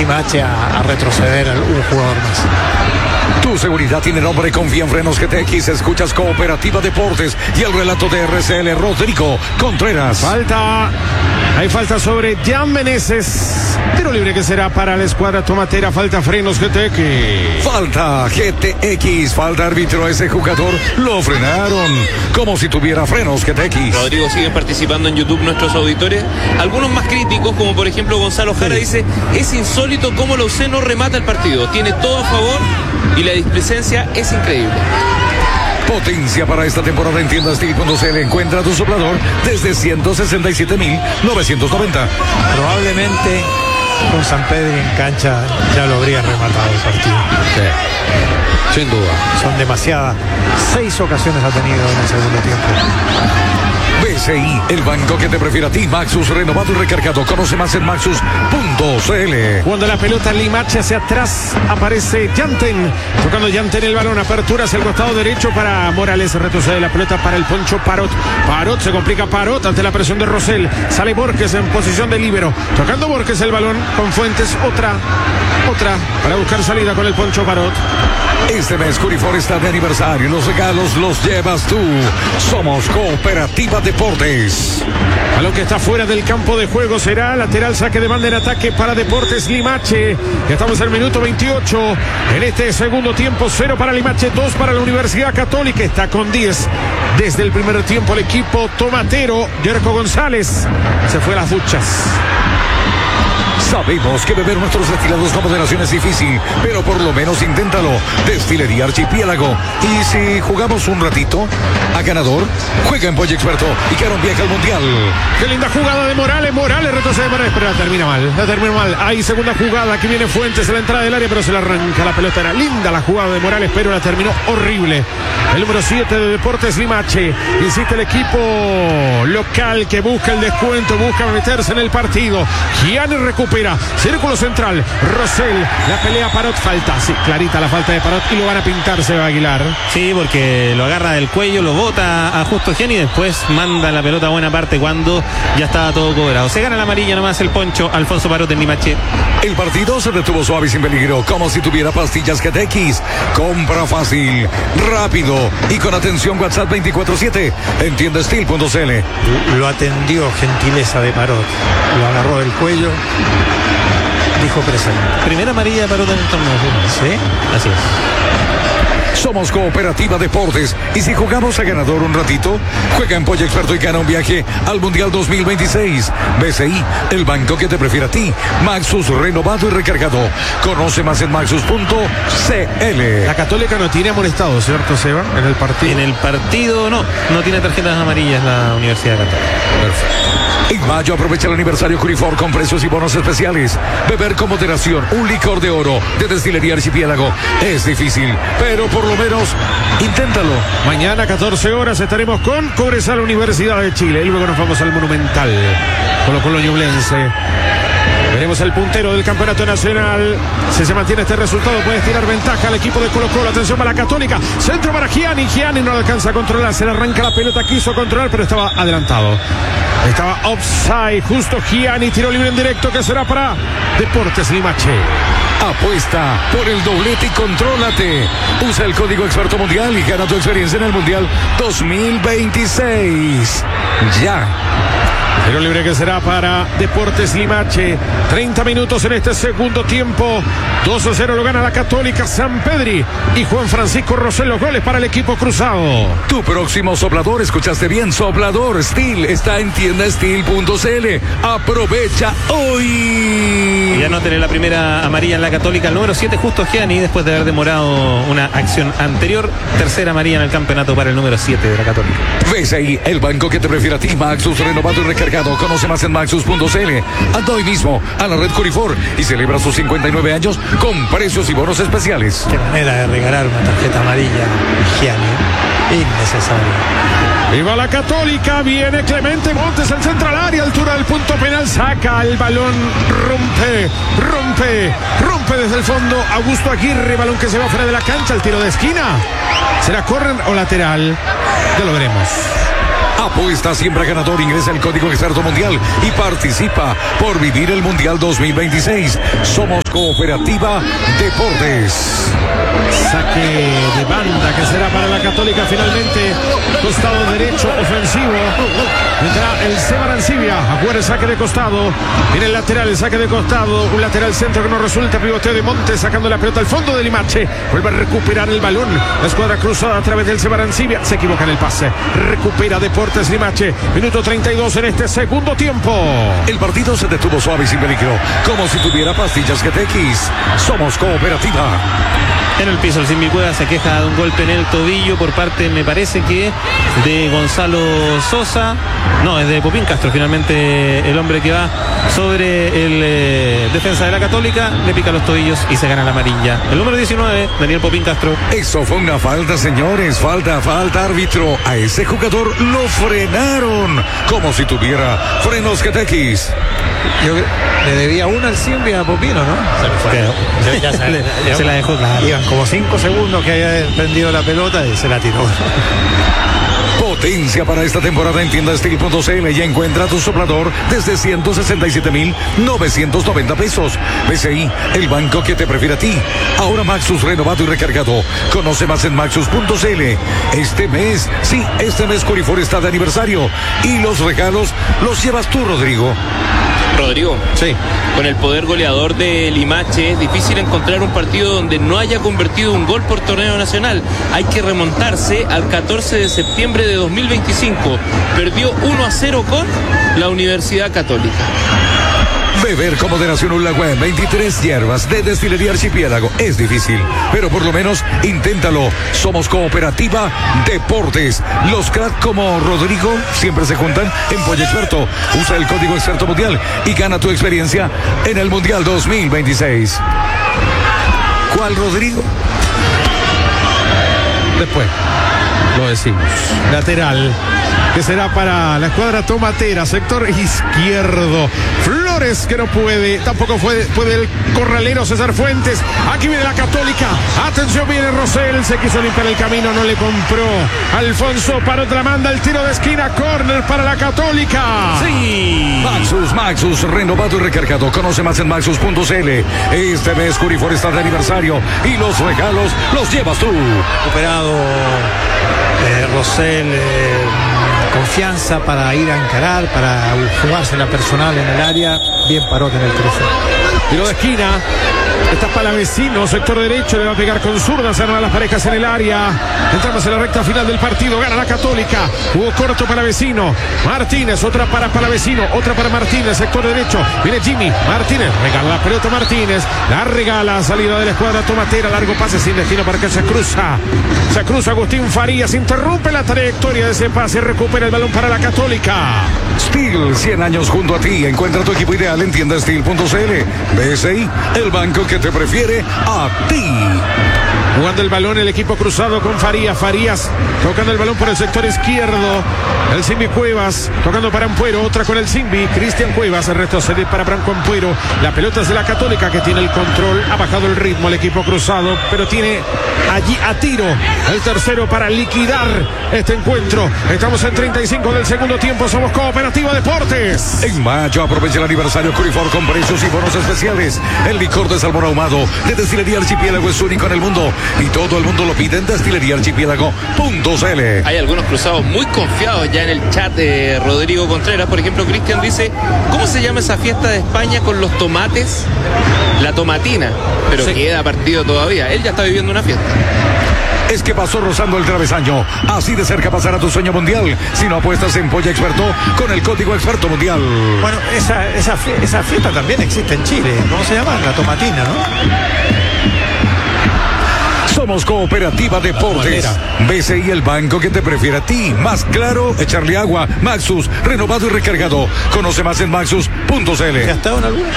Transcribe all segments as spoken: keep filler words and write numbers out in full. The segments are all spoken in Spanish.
Limache a, a retroceder a un jugador más. Tu seguridad tiene nombre, confía en Frenos G T X. Escuchas Cooperativa Deportes y el relato de R C L Rodrigo Contreras. Falta, hay falta sobre Jan Meneses. Tiro libre que será para la escuadra tomatera. Falta Frenos G T X. Falta G T X. Falta árbitro. Ese jugador lo frenaron como si tuviera frenos G T X. Rodrigo, siguen participando en YouTube nuestros auditores. Algunos más críticos, como por ejemplo Gonzalo Jara, dice: es insólito cómo la U C no remata el partido. Tiene todo a favor y la displicencia es increíble. Potencia para esta temporada en tiendas Steel punto c l. Encuentra tu soplador desde ciento sesenta y siete mil novecientos noventa. Probablemente con San Pedro en cancha ya lo habría rematado el partido. Sí, sin duda. Son demasiadas. Seis ocasiones ha tenido en el segundo tiempo. B C I, el banco que te prefiere a ti. Maxus, renovado y recargado. Conoce más en maxus punto c l. Cuando la pelota Limache hacia atrás, aparece Yanten. Tocando Yanten el balón. Apertura hacia el costado derecho para Morales. Retrocede la pelota para el Poncho Parot. Parot, se complica Parot ante la presión de Rosell. Sale Borges en posición de líbero. Tocando Borges el balón con Fuentes. Otra, otra para buscar salida con el Poncho Parot. Este mes Curifor está de aniversario. Los regalos los llevas tú. Somos Cooperativa Deportes. Balón que está fuera del campo de juego. Será lateral, saque de banda en ataque para Deportes Limache. Ya estamos en el minuto veintiocho. En este segundo tiempo, cero para Limache, dos para la Universidad Católica. Está con diez desde el primer tiempo el equipo tomatero. Yerko González se fue a las duchas. Sabemos que beber nuestros destilados con moderación es difícil, pero por lo menos inténtalo. Destilería Archipiélago. Y si jugamos un ratito a ganador, juega en Pollo Experto y que un viaje al Mundial. Qué linda jugada de Morales. Morales retrocede Morales, pero la termina mal. La termina mal. Hay segunda jugada. Aquí viene Fuentes a la entrada del área, pero se le arranca la pelota. Era linda la jugada de Morales, pero la terminó horrible. El número siete de Deportes Limache. Insiste el equipo local que busca el descuento, busca meterse en el partido. Gianni recupera. Círculo central. Rosell. La pelea Parot. Falta. Sí, clarita la falta de Parot. Y lo van a pintar Seba Aguilar. Sí, porque lo agarra del cuello, lo bota a Justo Gianni y después manda la pelota a buena parte cuando ya estaba todo cobrado. Se gana la amarilla nomás el Poncho Alfonso Parot en Limache. El partido se detuvo suave y sin peligro, como si tuviera pastillas G T X. Compra fácil, rápido y con atención. WhatsApp veinticuatro siete en tienda steel punto c l. Lo atendió, gentileza de Parot. Lo agarró del cuello. Dijo presente. Primera amarilla Parot en el torneo. ¿Sí? Así es. Somos Cooperativa Deportes y si jugamos a ganador un ratito, juega en Pollo Experto y gana un viaje al Mundial dos mil veintiséis. B C I, el banco que te prefiere a ti. Maxus, renovado y recargado. Conoce más en maxus punto c l. La Católica no tiene amonestado, ¿cierto, Seba? En el partido. En el partido no, no tiene tarjetas amarillas la Universidad Católica. Perfecto. En mayo aprovecha el aniversario Curifor con precios y bonos especiales. Beber con moderación un licor de oro de Destilería Archipiélago es difícil, pero por lo menos inténtalo. Mañana catorce horas estaremos con Cobresal Universidad de Chile y luego nos vamos al Monumental Colo Colo Ñublense. Veremos el puntero del campeonato nacional. Si se mantiene este resultado, puede tirar ventaja al equipo de Colo Colo. Atención para la Católica. Centro para Gianni. Gianni no alcanza a controlar. Se le arranca la pelota. Quiso controlar, pero estaba adelantado. Estaba offside. Justo Gianni. Tiro libre en directo que será para Deportes Limache. Apuesta por el doblete y contrólate. Usa el código Experto Mundial y gana tu experiencia en el Mundial dos mil veintiséis. Ya. Tiro libre que será para Deportes Limache. treinta minutos en este segundo tiempo. dos a cero lo gana la Católica. San Pedri y Juan Francisco Rosell los goles para el equipo cruzado. Tu próximo soplador, escuchaste bien, soplador Steel está en tienda steel punto c l. Aprovecha hoy. Ya no tener la primera amarilla en la Católica, el número siete Justo Gianni, después de haber demorado una acción anterior. Tercera amarilla en el campeonato para el número siete de la Católica. Ves ahí el banco que te prefiere a ti. Maxus, renovado y recargado. Conoce más en maxus punto c l. Anda hoy mismo a la red Curifor y celebra sus cincuenta y nueve años con precios y bonos especiales. Qué manera de regalar una tarjeta amarilla a Gianni. Innecesario. Viva la Católica, viene Clemente Montes al central área, altura del punto penal, saca el balón, rompe, rompe, rompe desde el fondo, Augusto Aguirre, balón que se va fuera de la cancha, el tiro de esquina, ¿será córner o lateral? Ya lo veremos. Apuesta siempre ganador, ingresa el código Experto Mundial y participa por vivir el Mundial dos mil veintiséis. Somos Cooperativa Deportes. Saque de banda que será para la Católica finalmente. Costado derecho ofensivo. Vendrá el Seba Arancibia a jugar el saque de costado. Viene el lateral, el saque de costado. Un lateral centro que no resulta. Pivoteo de Montes sacando la pelota al fondo de Limache. Vuelve a recuperar el balón. La escuadra cruzada a través del Seba Arancibia. Se equivoca en el pase. Recupera Deportes Limache. Minuto treinta y dos en este segundo tiempo. El partido se detuvo suave y sin peligro, como si tuviera pastillas G T X. Somos Cooperativa. En el piso el Simbi Cueva se queja de un golpe en el tobillo por parte, me parece que de Gonzalo Sosa. No, es de Popín Castro. Finalmente el hombre que va sobre el eh, defensa de la Católica le pica los tobillos y se gana la amarilla. El número diecinueve, Daniel Popín Castro. Eso fue una falta, señores. Falta, falta, árbitro. A ese jugador lo frenaron como si tuviera frenos G T X. Yo le debía una al Simbi a Popino, ¿no? Se le fue. Ya se, le, ya se la dejó clara. Iban como cinco segundos que haya prendido la pelota y se la tiró. Potencia para esta temporada en tienda Steel punto c l y encuentra tu soplador desde ciento sesenta y siete mil novecientos noventa pesos. B C I, el banco que te prefiere a ti. Ahora Maxus renovado y recargado. Conoce más en maxus punto c l. Este mes, sí, este mes Corifor está de aniversario y los regalos los llevas tú, Rodrigo. Rodrigo, Sí. con el poder goleador de Limache es difícil encontrar un partido donde no haya convertido un gol por torneo nacional. Hay que remontarse al catorce de septiembre de dos mil veinticinco. Perdió uno a cero con la Universidad Católica. Beber con moderación un agua en veintitrés hierbas de Destilería Archipiélago es difícil, pero por lo menos inténtalo. Somos Cooperativa Deportes. Los cracks como Rodrigo siempre se juntan en Pollo Experto. Usa el código Experto Mundial y gana tu experiencia en el Mundial dos mil veintiséis. ¿Cuál, Rodrigo? Después lo decimos. Lateral que será para la escuadra tomatera, sector izquierdo. Flores que no puede, tampoco puede, puede el corralero César Fuentes. Aquí viene la Católica. Atención, viene Rosell, se quiso limpiar el camino, no le compró. Alfonso Parot la manda, el tiro de esquina, córner para la Católica. Sí. Maxus, Maxus, renovado y recargado. Conoce más en maxus punto c l. Este mes Corifor está de aniversario y los regalos los llevas tú. Recuperado eh, Rosell, eh, confianza para ir a encarar, para jugarse la personal en el área. Bien Parot en el cruce. Tiro de esquina. Está Palavecino, sector derecho, le va a pegar con zurda, se arman las parejas en el área. Entramos en la recta final del partido, gana la Católica. Jugó corto Palavecino. Martínez, otra para Palavecino, otra para Martínez, sector derecho. Viene Jimmy, Martínez, regala la pelota Martínez, la regala, salida de la escuadra tomatera, largo pase sin destino para que se cruza. Se cruza Agustín Farías, interrumpe la trayectoria de ese pase, recupera el balón para la Católica. Steel, cien años junto a ti. Encuentra tu equipo ideal en tienda Steel punto c l. B S I, el banco que te prefiere a ti. Jugando el balón el equipo cruzado con Farías. Farías tocando el balón por el sector izquierdo. El Simbi Cuevas tocando para Ampuero. Otra con el Simbi. Cristian Cuevas. El resto se para Branco Ampuero. La pelota es de la Católica que tiene el control. Ha bajado el ritmo el equipo cruzado, pero tiene allí a tiro el tercero para liquidar este encuentro. Estamos en treinta y cinco del segundo tiempo. Somos Cooperativa Deportes. En mayo aprovecha el aniversario Corifor con precios y bonos especiales. El licor de salmón ahumado de Destilería Archipiélago es único en el mundo y todo el mundo lo pide en Destilería Archipiélago punto c l. Hay algunos cruzados muy confiados ya en el chat de Rodrigo Contreras. Por ejemplo, Cristian dice, ¿cómo se llama esa fiesta de España con los tomates? La tomatina. Pero sí, queda partido todavía. Él ya está viviendo una fiesta. Es que pasó rozando el travesaño. Así de cerca pasará tu sueño mundial. Si no apuestas en Polla Experto con el código Experto Mundial. Bueno, esa, esa, esa fiesta también existe en Chile. ¿Cómo se llama? La tomatina, ¿no? Somos Cooperativa Deportes. B C I, el banco que te prefiere a ti. Más claro, echarle agua. Maxus, renovado y recargado. Conoce más en maxus punto c l. ¿Ya estado en alguna?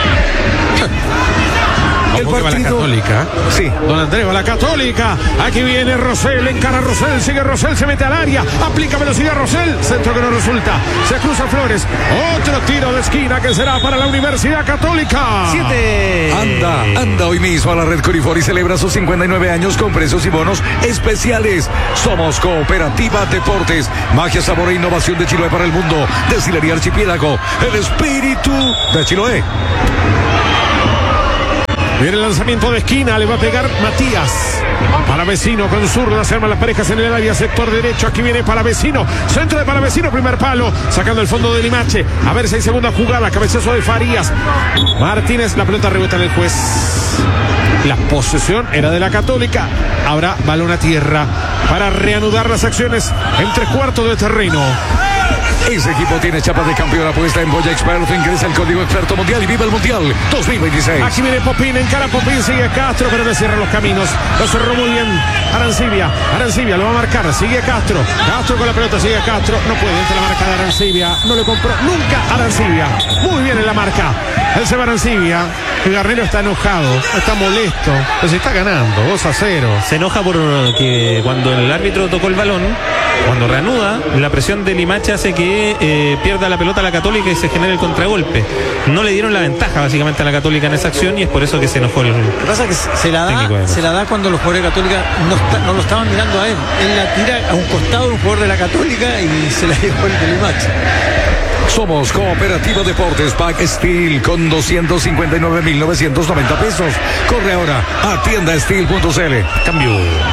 El partido. La Católica. Sí. Don Andrés va la Católica. Aquí viene Rosell, encara Rosell, sigue Rosell, se mete al área, aplica velocidad Rosell, centro que no resulta. Se cruza Flores. Otro tiro de esquina que será para la Universidad Católica. Siete. Anda, anda hoy mismo a la red Corifor y celebra sus cincuenta y nueve años con precios y bonos especiales. Somos Cooperativa Deportes. Magia, sabor e innovación de Chiloé para el mundo. Destilería Archipiélago. El espíritu de Chiloé. Viene el lanzamiento de esquina, le va a pegar Matías. Palavecino con zurda, se arman las parejas en el área, sector derecho. Aquí viene Palavecino, centro de Palavecino, primer palo, sacando el fondo de Limache. A ver si hay segunda jugada, cabezazo de Farías. Martínez, la pelota rebota en el juez. La posesión era de la Católica. Habrá balón a tierra para reanudar las acciones en tres cuartos de terreno. Ese equipo tiene chapa de campeón, apuesta en Boya Experto, ingresa el código experto mundial y viva el mundial dos mil veintiséis. Aquí viene Popín, encara Popín, sigue Castro, pero le cierra los caminos. Lo cerró muy bien Arancibia. Arancibia lo va a marcar, sigue Castro. Castro con la pelota, sigue Castro. No puede, entre la marca de Arancibia. No le compró nunca Arancibia. Muy bien en la marca. Él se va Arancibia. El Garnero está enojado, está molesto, pero se está ganando, dos a cero. Se enoja porque cuando el árbitro tocó el balón, cuando reanuda, la presión de Limache hace que eh, pierda la pelota a la Católica y se genere el contragolpe. No le dieron la ventaja básicamente a la Católica en esa acción y es por eso que se enojó el. Lo que pasa es que se la da, se la da cuando los jugadores de Católica no, está, no lo estaban mirando a él. Él la tira a un costado de un jugador de la Católica y se la llevó el de Limache. Somos Cooperativa Deportes Pack Steel con doscientos cincuenta y nueve mil novecientos noventa pesos. Corre ahora a tienda steel punto c l. Cambio.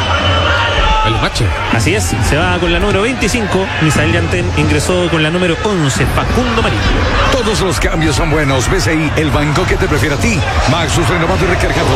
El Limache. Así es, se va con la número veinticinco. Misael Yantén ingresó con la número once. Facundo Marín. Todos los cambios son buenos. B C I, el banco que te prefiere a ti. Maxus renovado y recargado.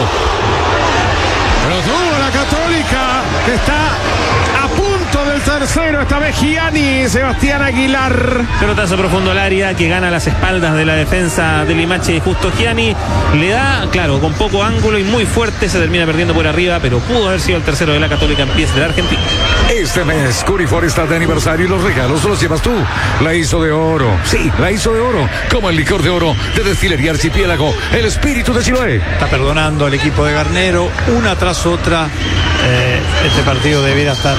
Pero tuvo la Católica, que está a punto del tercero. Esta vez Gianni, Sebastián Aguilar. Pelotazo profundo al área que gana las espaldas de la defensa de Limache. Justo Gianni le da, claro, con poco ángulo y muy fuerte. Se termina perdiendo por arriba, pero pudo haber sido el tercero de la Católica en pies de la Argentina. Este mes, Curifor está de aniversario y los regalos los llevas tú. La hizo de oro. Sí, la hizo de oro. Como el licor de oro de Destilería Archipiélago. El espíritu de Chiloé. Está perdonando al equipo de Garnero una tras otra. Eh, este partido debiera estar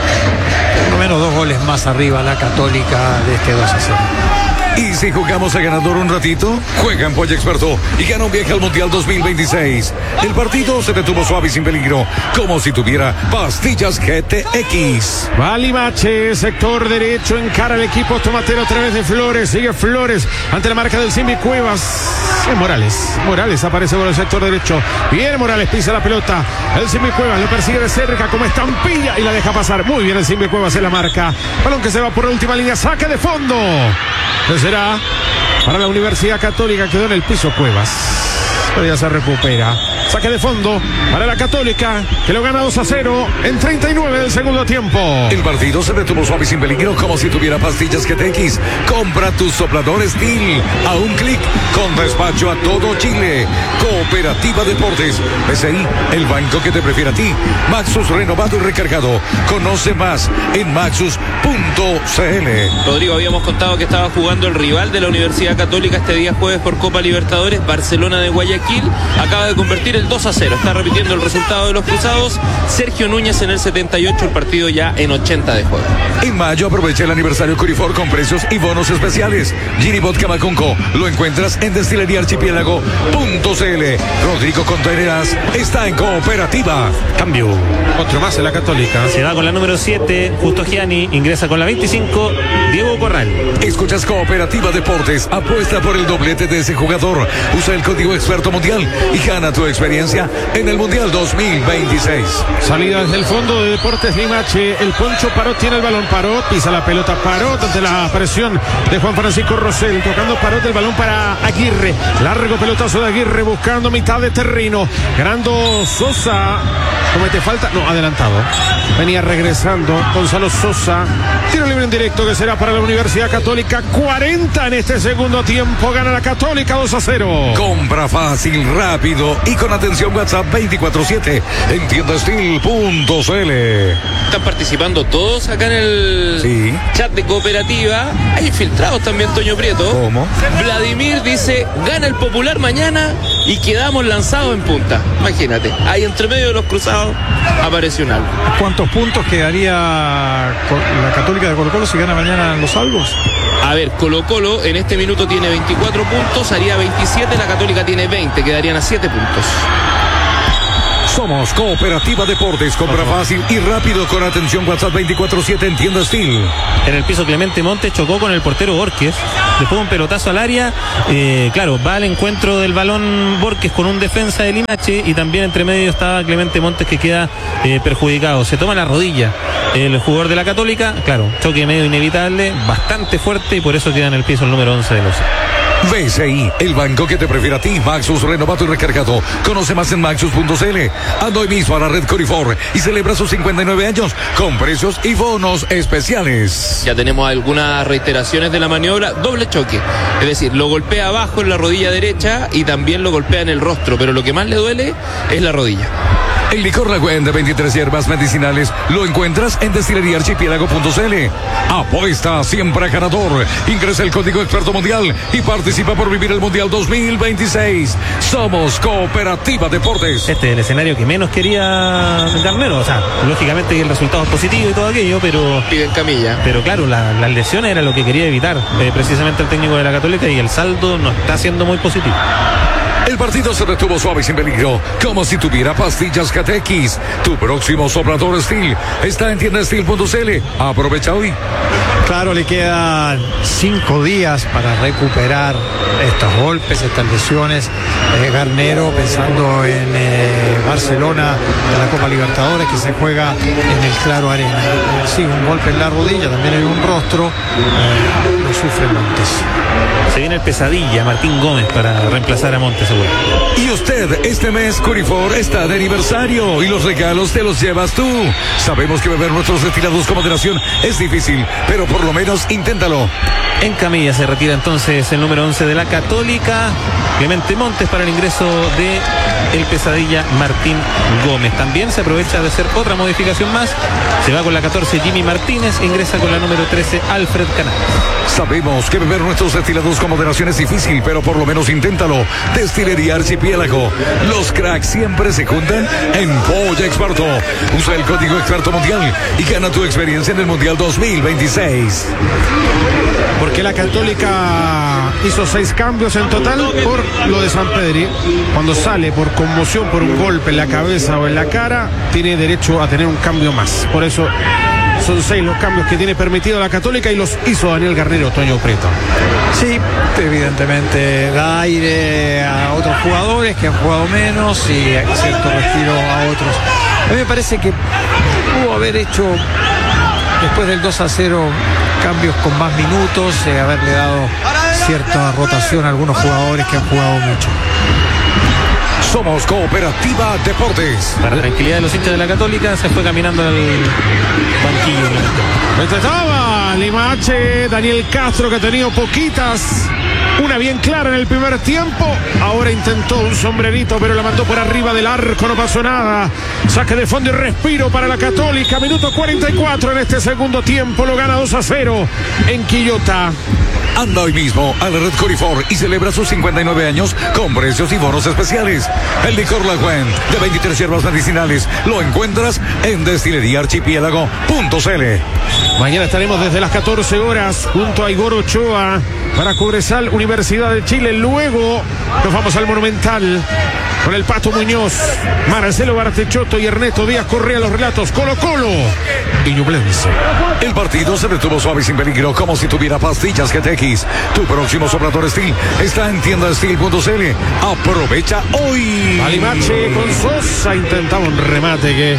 por lo menos dos goles más arriba la Católica de este dos a cero. Y si jugamos a ganador un ratito, juega en Polla Experto y gana un viaje al Mundial dos mil veintiséis. El partido se detuvo suave y sin peligro, como si tuviera pastillas G T X. Va Limache, sector derecho, encara el equipo tomatero a través de Flores. Sigue Flores ante la marca del Simbi Cuevas. Es Morales. Morales aparece por el sector derecho. Bien, Morales pisa la pelota. El Simbi Cuevas lo persigue de cerca como estampilla y la deja pasar. Muy bien el Simbi Cuevas en la marca. Balón que se va por la última línea. Saque de fondo. Será para la Universidad Católica. Quedó en el piso Cuevas, pero ya se recupera. Saque de fondo para la Católica, que lo gana dos a cero en treinta y nueve del segundo tiempo. El partido se detuvo suave y sin peligro, como si tuviera pastillas G T X. Compra tus sopladores Steel a un clic, con despacho a todo Chile. Cooperativa Deportes, B C I, el banco que te prefiere a ti. Maxus renovado y recargado. Conoce más en maxus punto c l. Rodrigo, habíamos contado que estaba jugando el rival de la Universidad Católica este día jueves por Copa Libertadores, Barcelona de Guayaquil. Acaba de convertir el dos a cero. Está repitiendo el resultado de los cruzados. Sergio Núñez en el setenta y ocho, el partido ya en ochenta de juego. En mayo aprovecha el aniversario Curifor con precios y bonos especiales. Gini Vodka Macunco lo encuentras en destilería archipiélago punto c l. Rodrigo Contreras está en Cooperativa. Cambio. Otro más en la Católica. Se va con la número siete, Justo Gianni. Ingresa con la veinticinco, Diego Corral. Escuchas Cooperativa Deportes. Apuesta por el doblete de ese jugador. Usa el código experto mundial y gana tu experiencia en el Mundial dos mil veintiséis. Salida desde el fondo de Deportes Limache. El Poncho Parot tiene el balón. Parot pisa la pelota. Parot ante la presión de Juan Francisco Rosell. Tocando Parot el balón para Aguirre. Largo pelotazo de Aguirre buscando mitad de terreno. Ganando Sosa. Comete falta. No, adelantado. Venía regresando Gonzalo Sosa. Tiro libre en directo que será para la Universidad Católica. cuarenta en este segundo tiempo. Gana la Católica dos a cero. Compra fácil, rápido y con atención WhatsApp veinticuatro siete en tienda steel punto c l. Están participando todos acá en el sí. chat de Cooperativa. Hay infiltrados también, Toño Prieto. ¿Cómo? Vladimir dice, gana el Popular mañana y quedamos lanzados en punta. Imagínate, ahí entre medio de los cruzados apareció un algo. ¿Cuántos puntos quedaría la Católica de Colo Colo si gana mañana en los Albos? A ver, Colo Colo en este minuto tiene veinticuatro puntos, haría veintisiete, la Católica tiene veinte, quedarían a siete puntos. Somos Cooperativa Deportes. Compra fácil y rápido con atención WhatsApp veinticuatro siete en Tienda Steel. En el piso Clemente Montes chocó con el portero Borges. Después un pelotazo al área. Eh, claro, va al encuentro del balón Borges con un defensa de Limache y también entre medio estaba Clemente Montes que queda eh, perjudicado. Se toma la rodilla el jugador de la Católica. Claro, choque medio inevitable, bastante fuerte y por eso queda en el piso el número once de los. B C I, el banco que te prefiere a ti. Maxus renovado y recargado. Conoce más en maxus punto c l. Anda hoy mismo a la red Corifor y celebra sus cincuenta y nueve años con precios y bonos especiales. Ya tenemos algunas reiteraciones de la maniobra. Doble choque, es decir, lo golpea abajo en la rodilla derecha y también lo golpea en el rostro, pero lo que más le duele es la rodilla. El licor Lagüen de veintitrés hierbas medicinales lo encuentras en destilería archipiélago punto c l. Apuesta siempre a ganador. Ingresa el código experto mundial y participa por vivir el Mundial dos mil veintiséis. Somos Cooperativa Deportes. Este es el escenario que menos quería Garnero. O sea, lógicamente el resultado es positivo y todo aquello, pero... Piden camilla. Pero claro, la, las lesiones era lo que quería evitar eh, precisamente el técnico de la Católica y el saldo no está siendo muy positivo. El partido se retuvo suave y sin peligro, como si tuviera pastillas Catequis. Tu próximo soplador Steel está en tienda steel punto c l. Aprovecha hoy. Claro, le quedan cinco días para recuperar estos golpes, estas lesiones. Eh, Garnero pensando en eh, Barcelona de la Copa Libertadores que se juega en el Claro Arena. Eh, sí, un golpe en la rodilla, también en un rostro. Eh, lo sufre Montes. Se viene el pesadilla Martín Gómez para reemplazar a Montes seguro. Y usted, este mes Corifor está de aniversario y los regalos te los llevas tú. Sabemos que beber nuestros destilados con moderación es difícil, pero por lo menos inténtalo. En camilla se retira entonces el número once de la Católica, Clemente Montes, para el ingreso de el pesadilla Martín Gómez. También se aprovecha de hacer otra modificación más. Se va con la catorce Jimmy Martínez, ingresa con la número trece Alfred Canales. Sabemos que beber nuestros destilados con moderación es difícil, pero por lo menos inténtalo. Destilería Archipiélago. Los cracks siempre se juntan en Polla Experto. Usa el código experto mundial y gana tu experiencia en el Mundial dos mil veintiséis. Porque la Católica hizo seis cambios en total por lo de Sampedri. Cuando sale por conmoción, por un golpe en la cabeza o en la cara, tiene derecho a tener un cambio más. Por eso son seis los cambios que tiene permitido la Católica y los hizo Daniel Garnero, Toño Prieto. Sí, evidentemente da aire a otros jugadores que han jugado menos y cierto respiro a otros. A mí me parece que pudo haber hecho después del dos a cero cambios con más minutos, eh, haberle dado cierta rotación a algunos jugadores que han jugado mucho. Somos Cooperativa Deportes. Para la tranquilidad de los hinchas de la Católica, se fue caminando al banquillo. Este estaba Limache, Daniel Castro, que ha tenido poquitas. Una bien clara en el primer tiempo. Ahora intentó un sombrerito, pero la mandó por arriba del arco. No pasó nada. Saque de fondo y respiro para la Católica. Minuto cuarenta y cuatro en este segundo tiempo. Lo gana dos a cero en Quillota. Anda hoy mismo a la red Corifor y celebra sus cincuenta y nueve años con precios y bonos especiales. El licor Lagüen de veintitrés hierbas medicinales lo encuentras en destilería archipiélago punto c l. Mañana estaremos desde las catorce horas junto a Igor Ochoa para Cobresal, Universidad de Chile. Luego nos vamos al Monumental con el Pato Muñoz, Marcelo Bartechotto y Ernesto Díaz Correa, los relatos Colo Colo y Ñublense. El partido se retuvo suave y sin peligro, como si tuviera pastillas G T X. Tu próximo soplador Steel está en tienda steel punto c l. Aprovecha hoy. Alimache con Sosa intentaba un remate que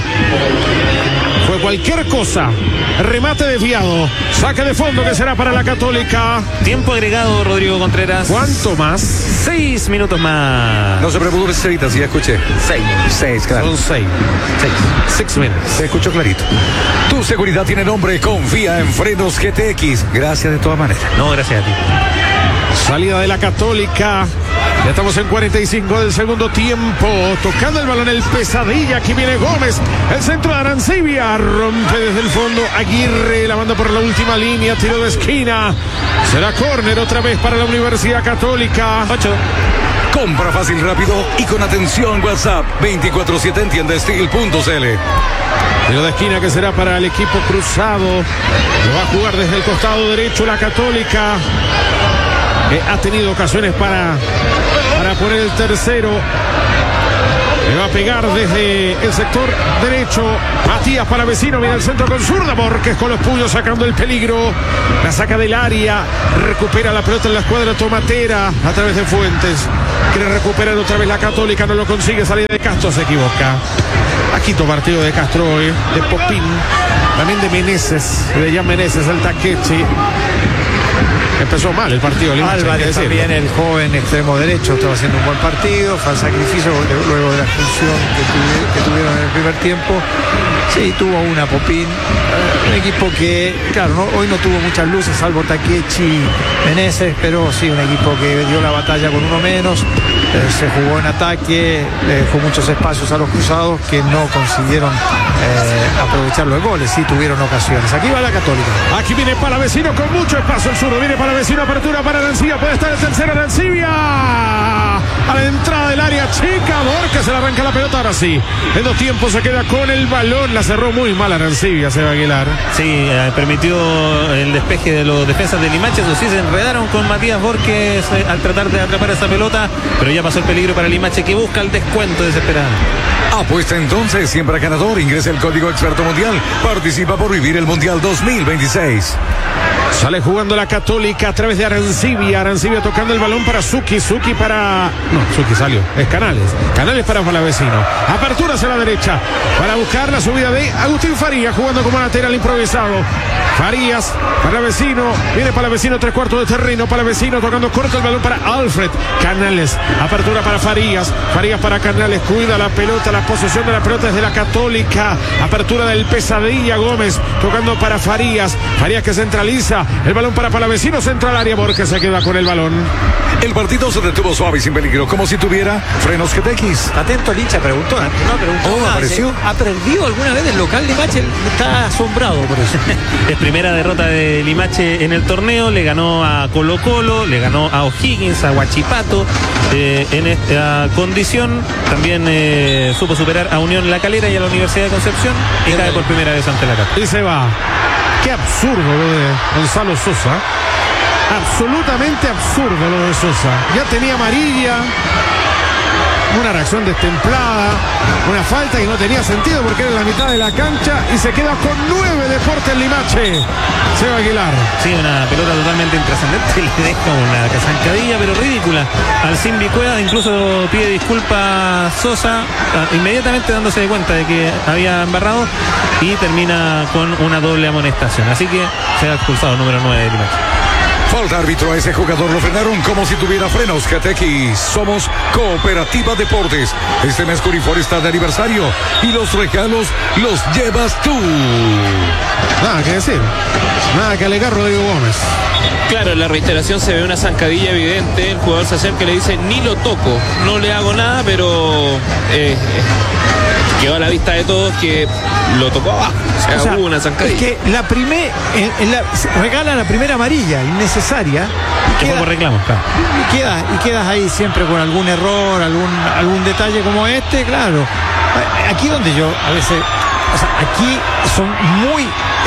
fue cualquier cosa. Remate desviado. Saque de fondo que será para la Católica. Tiempo agregado, Rodrigo Contreras. ¿Cuánto más? Seis minutos más. No se preocupe, señorita, si ya escuché. Seis. Seis, claro. Son seis. Seis. Six minutes. Se escuchó clarito. Tu seguridad tiene nombre. Confía en Frenos G T X. Gracias de todas maneras. No, gracias a ti. Salida de la Católica. Ya estamos en cuarenta y cinco del segundo tiempo. Tocando el balón el pesadilla. Aquí viene Gómez. El centro de Arancibia. Rompe desde el fondo. Aguirre la manda por la última línea. Tiro de esquina. Será córner otra vez para la Universidad Católica. Ocho. Compra fácil, rápido y con atención WhatsApp veinticuatro siete en tienda steel punto c l. Tiro de esquina que será para el equipo cruzado. Lo va a jugar desde el costado derecho la Católica. Que ha tenido ocasiones para, para poner el tercero. Le va a pegar desde el sector derecho. Matías Palavecino, viene al centro con zurda. Borges con los puños sacando el peligro. La saca del área. Recupera la pelota en la escuadra Tomatera a través de Fuentes. Quiere recuperar otra vez la Católica. No lo consigue. Salida de Castro. Se equivoca. Quinto partido de Castro hoy. De Popín. También de Meneses. De Jan Meneses. El Taquechi. Empezó mal el partido. Álvarez también, el joven extremo derecho, estaba haciendo un buen partido, fue al sacrificio luego de la expulsión que, tuvi, que tuvieron en el primer tiempo. Sí, tuvo una Popín, un equipo que, claro, no, hoy no tuvo muchas luces, salvo Taquechi, Meneses, pero sí, un equipo que dio la batalla con uno menos, eh, se jugó en ataque, le dejó muchos espacios a los cruzados que no consiguieron eh, aprovechar los goles, sí tuvieron ocasiones. Aquí va la Católica. Aquí viene Palavecino con mucho espacio, el zurdo, viene Palavecino, apertura para Arancibia, puede estar el tercero Arancibia. A la entrada del área chica, Borges se le arranca la pelota, ahora sí. En dos tiempos se queda con el balón, la cerró muy mal Arancibia, Seba Aguilar. Sí, eh, permitió el despeje de los defensas de Limache, eso sí, se enredaron con Matías Borges eh, al tratar de atrapar esa pelota, pero ya pasó el peligro para Limache que busca el descuento desesperado. Apuesta entonces, siempre ganador, ingresa el código Experto Mundial, participa por vivir el Mundial dos mil veintiséis. Sale jugando la Católica a través de Arancibia. Arancibia tocando el balón para Zucchi. Zucchi para... No, Zucchi salió. Es Canales. Canales para Palavecino. Apertura hacia la derecha. Para buscar la subida de Agustín Farías. Jugando como lateral improvisado. Farías. Palavecino. Viene Palavecino. Tres cuartos de terreno. Palavecino tocando corto el balón para Alfred. Canales. Apertura para Farías. Farías para Canales. Cuida la pelota. La posesión de la pelota es de la Católica. Apertura del Pesadilla Gómez. Tocando para Farías. Farías que centraliza. El balón para Palavecino, central área, Borges se queda con el balón. El partido se detuvo suave y sin peligro, como si tuviera frenos G T X. Atento el hincha, preguntó. No preguntó. Oh, nada. apareció. ¿Ha perdido alguna vez el local Limache? Está asombrado por eso. Es primera derrota de Limache en el torneo, le ganó a Colo Colo, le ganó a O'Higgins, a Huachipato. Eh, en esta condición también eh, supo superar a Unión La Calera y a la Universidad de Concepción y cae por primera vez ante la Católica. Y se va. Qué absurdo lo de Gonzalo Sosa. Absolutamente absurdo lo de Sosa. Ya tenía amarilla. Una reacción destemplada. Una falta que no tenía sentido porque era en la mitad de la cancha. Y se queda con nueve Deportes Limache. Seba Aguilar. Sí, una pelota totalmente intrascendente. Le deja una zancadilla, pero ridícula al Simbi Cueva. Incluso pide disculpas Sosa, inmediatamente dándose de cuenta de que había embarrado. Y termina con una doble amonestación. Así que se ha expulsado el número nueve de Limache. Falta árbitro, a ese jugador lo frenaron como si tuviera frenos G T X. Somos Cooperativa Deportes. Este mes Curifor está de aniversario y los regalos los llevas tú. Nada que decir. Nada que alegar Rodrigo Gómez. Claro, en la reiteración se ve una zancadilla evidente. El jugador se acerca y le dice, ni lo toco, no le hago nada, pero eh, eh, quedó a la vista de todos que lo tocó abajo. O sea, O sea, hubo una zancadilla. es que la primer, en, en la, regala la primera amarilla, innecesaria. Y Que fue queda, por reclamo, claro. y quedas, y quedas ahí siempre con algún error, algún, algún detalle como este, claro. Aquí donde yo a veces, o sea, aquí son muy,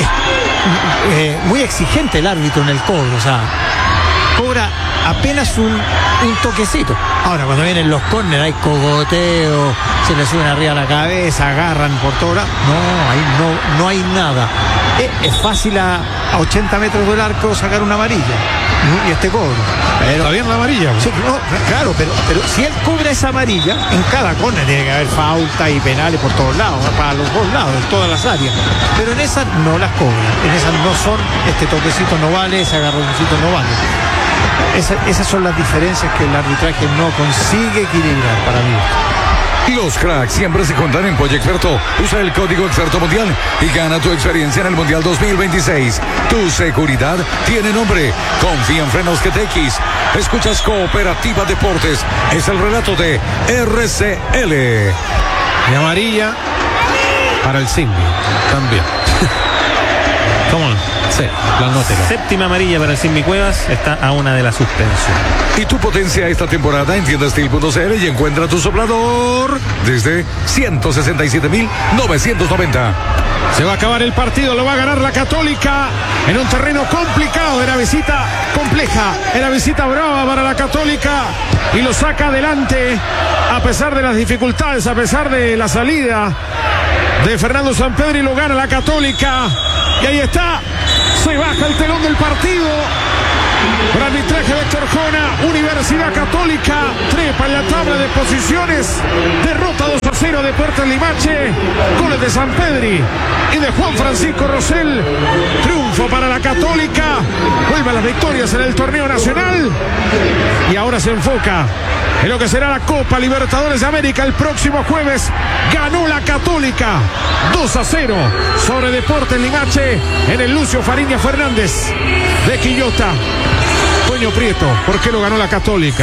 eh, muy exigente el árbitro en el cobro, o sea, cobra apenas un, un toquecito. Ahora, cuando vienen los córner hay cogoteo, se le suben arriba la cabeza, agarran por todo lado. No, ahí no, no hay nada. Es, es fácil a, a ochenta metros del arco sacar una amarilla. Y este cobro. Pero, Está bien la amarilla. sí, no, claro, pero, pero si él cobra esa amarilla, en cada córner tiene que haber falta y penales por todos lados, para los dos lados, en todas las áreas. Pero en esas no las cobra. En esas no son, este toquecito no vale, ese agarroncito no vale. Esa, esas son las diferencias que el arbitraje no consigue equilibrar para mí. Los cracks siempre se contan en Pollo Experto. Usa el código Experto Mundial y gana tu experiencia en el Mundial dos mil veintiséis. Tu seguridad tiene nombre. Confía en frenos G T X. Escuchas Cooperativa Deportes. Es el relato de R C L. Y amarilla para el Simbi también. ¿Cómo no? Sí, Sí, la anótelo. Séptima amarilla para el Simi Cuevas, está a una de la suspensión. Y tu potencia esta temporada en tienda steel punto c l y encuentra tu soplador desde ciento sesenta y siete mil novecientos noventa. Se va a acabar el partido, lo va a ganar la Católica en un terreno complicado. Era visita compleja, era visita brava para la Católica y lo saca adelante a pesar de las dificultades, a pesar de la salida de Fernando Sampedri, lo gana la Católica. Y ahí está, se baja el telón del partido. Por arbitraje de Héctor Jona, Universidad Católica trepa en la tabla de posiciones, derrota dos a cero Deportes Limache, goles de Sampedri y de Juan Francisco Rosell, triunfo para la Católica, vuelve a las victorias en el torneo nacional y ahora se enfoca en lo que será la Copa Libertadores de América el próximo jueves. Ganó la Católica dos a cero sobre Deportes Limache en el Lucio Fariña Fernández de Quillota. Toño Prieto, ¿por qué lo ganó la Católica?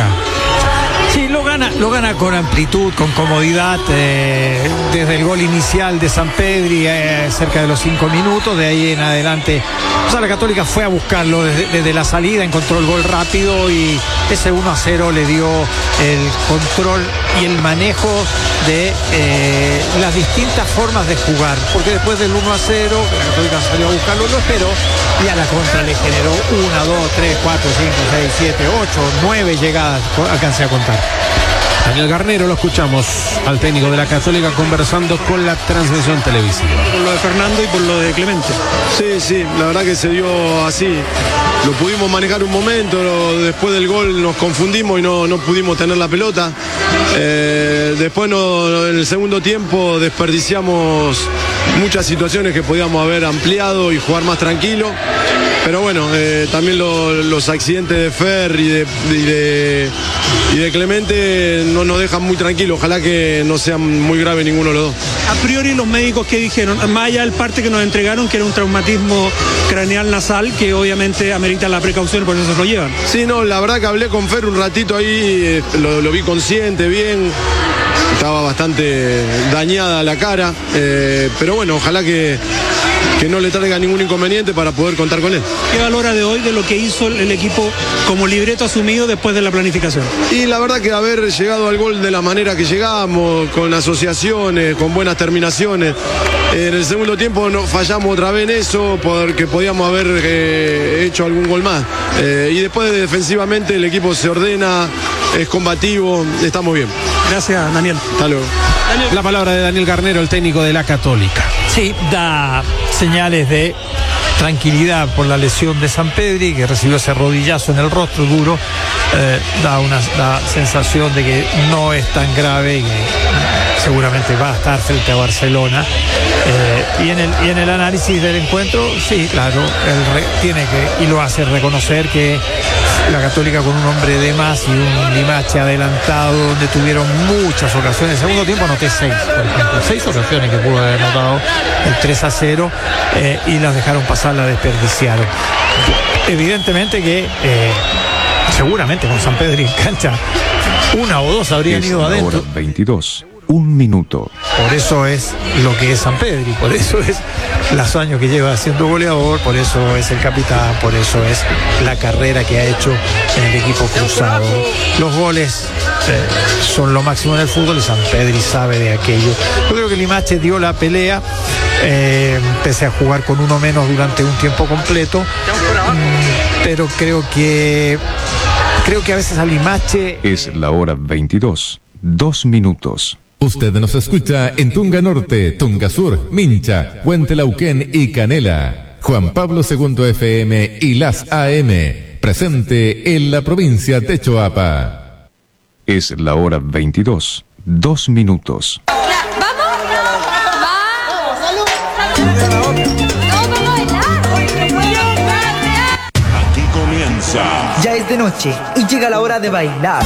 Sí, lo gana, lo gana con amplitud, con comodidad, eh, desde el gol inicial de Sampedri, eh, cerca de los cinco minutos, de ahí en adelante. O sea, la Católica fue a buscarlo desde, desde la salida, encontró el gol rápido y ese uno a cero le dio el control y el manejo de eh, las distintas formas de jugar, porque después del uno a cero, la Católica salió a buscarlo, lo esperó y a la contra le generó una, dos, tres, cuatro, cinco, seis, siete, ocho, nueve llegadas, alcancé a contar. Daniel Garnero, lo escuchamos al técnico de la Católica conversando con la transmisión televisiva. Por lo de Fernando y por lo de Clemente. Sí, sí, la verdad que se dio así. Lo pudimos manejar un momento, después del gol nos confundimos y no, no pudimos tener la pelota. Eh, después no, en el segundo tiempo desperdiciamos muchas situaciones que podíamos haber ampliado y jugar más tranquilo. Pero bueno, eh, también lo, los accidentes de Fer y de, y, de, y de Clemente no nos dejan muy tranquilos. Ojalá que no sean muy graves ninguno de los dos. A priori los médicos que dijeron, más allá del parte que nos entregaron, que era un traumatismo craneal nasal, que obviamente amerita la precaución, por eso se lo llevan. Sí, no, la verdad que hablé con Fer un ratito ahí, eh, lo, lo vi consciente, bien. Estaba bastante dañada la cara, eh, pero bueno, ojalá que, que no le traiga ningún inconveniente para poder contar con él. ¿Qué valora de hoy de lo que hizo el equipo como libreto asumido después de la planificación? Y la verdad que haber llegado al gol de la manera que llegamos, con asociaciones, con buenas terminaciones. En el segundo tiempo no, fallamos otra vez en eso, porque podíamos haber eh, hecho algún gol más. Eh, y después defensivamente el equipo se ordena, es combativo, estamos bien. Gracias, Daniel. Hasta luego. Daniel. La palabra de Daniel Garnero, el técnico de la Católica. Sí, da señales de tranquilidad por la lesión de Sampedri, que recibió ese rodillazo en el rostro duro. Eh, da una da sensación de que no es tan grave y que seguramente va a estar frente a Barcelona. Eh, y, en el, y en el análisis del encuentro, sí, claro, él re, tiene que, y lo hace reconocer que la Católica con un hombre de más y un Limache adelantado, donde tuvieron muchas ocasiones. En el segundo tiempo anoté seis, por ejemplo, seis ocasiones que pudo haber anotado el tres a cero, eh, y las dejaron pasar, la desperdiciaron. Evidentemente que eh, seguramente con Sampedri en cancha, una o dos habrían es ido adentro. Hora veintidós, un minuto. Por eso es lo que es Sampedri, por eso es los años que lleva siendo goleador, por eso es el capitán, por eso es la carrera que ha hecho en el equipo cruzado. Los goles eh, son lo máximo en el fútbol y Sampedri sabe de aquello. Yo creo que Limache dio la pelea, eh, pese a jugar con uno menos durante un tiempo completo, mm, pero creo que creo que a veces a Limache... Es la hora veintidós, dos minutos. Usted nos escucha en Tunga Norte, Tunga Sur, Mincha, Huentelauquén y Canela. Juan Pablo segundo F M y las A M. Presente en la provincia de Choapa. Es la hora veintidós, dos minutos. Aquí comienza. Ya es de noche y llega la hora de bailar.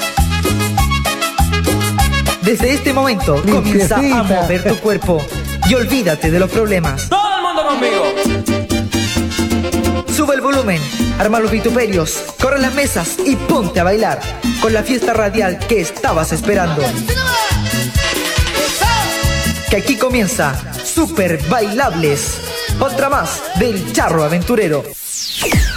Desde este momento comienza a mover tu cuerpo y olvídate de los problemas. ¡Todo el mundo conmigo! Sube el volumen, arma los vituperios, corre las mesas y ponte a bailar con la fiesta radial que estabas esperando. Que aquí comienza Super Bailables. Otra más del Charro Aventurero.